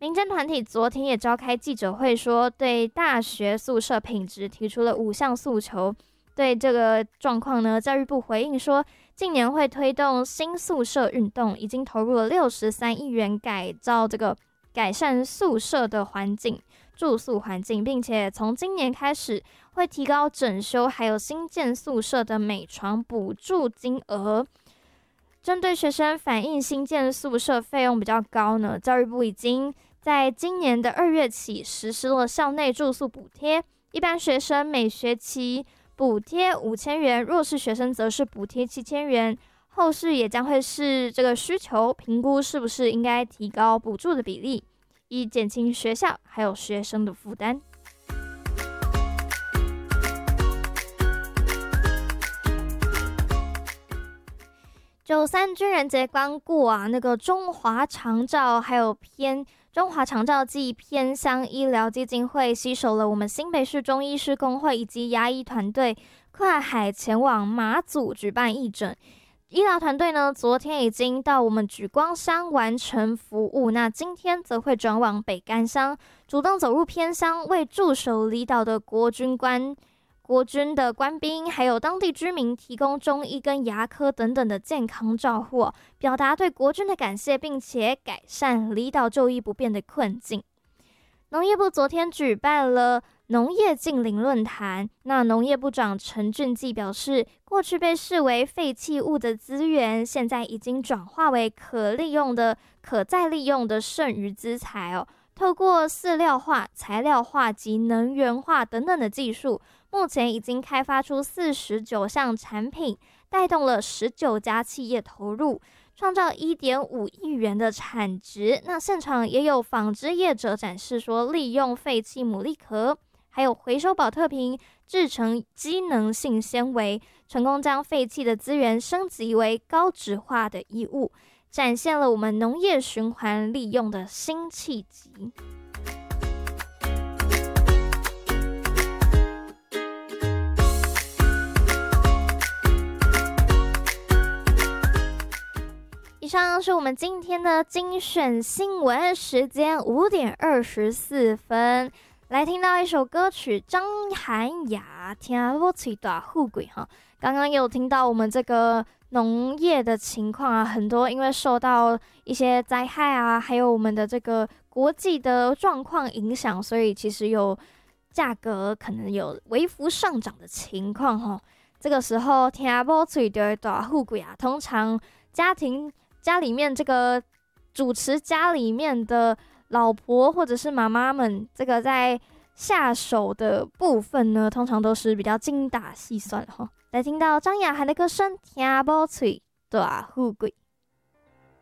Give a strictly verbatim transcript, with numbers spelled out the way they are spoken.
民间团体昨天也召开记者会说，对大学宿舍品质提出了五项诉求。对这个状况呢，教育部回应说，近年会推动新宿舍运动，已经投入了六十三亿元改造这个改善宿舍的环境、住宿环境，并且从今年开始会提高整修还有新建宿舍的每床补助金额。针对学生反映新建宿舍费用比较高呢，教育部已经在今年的二月起实施了校内住宿补贴，一般学生每学期补贴五千元，弱势学生则是补贴七千元。后续也将会视这个需求评估是不是应该提高补助的比例，以减轻学校还有学生的负担。九三军人节刚过啊，那个中华长照还有偏中华长照暨偏乡医疗基金会携手了我们新北市中医师公会以及牙医团队，跨海前往马祖举办义诊。医疗团队呢，昨天已经到我们莒光乡完成服务，那今天则会转往北干乡，主动走入偏乡，为驻守离岛的国军官。国军的官兵还有当地居民提供中医跟牙科等等的健康照护，表达对国军的感谢，并且改善离岛就医不便的困境。农业部昨天举办了农业近邻论坛，那农业部长陈俊基表示，过去被视为废弃物的资源，现在已经转化为可利用的、可再利用的剩余资材哦。透过饲料化、材料化及能源化等等的技术，目前已经开发出四十九项产品，带动了十九家企业投入，创造 一点五亿元的产值。那现场也有纺织业者展示说，利用废弃牡蛎壳还有回收保特瓶制成机能性纤维，成功将废弃的资源升级为高质化的衣物，展现了我们农业循环利用的新契机。以上是我们今天的精选新闻，时间五点二十四分，来听到一首歌曲，张涵雅听我嘴大富贵哈。刚刚有听到我们这个农业的情况啊，很多因为受到一些灾害啊，还有我们的这个国际的状况影响，所以其实有价格可能有微幅上涨的情况哈。这个时候听我嘴大富贵啊，通常家庭家里面这个主持家里面的老婆或者是妈妈们，这个在下手的部分呢，通常都是比较精打细算哈。来听到张雅涵的歌声，听我嘴大富贵。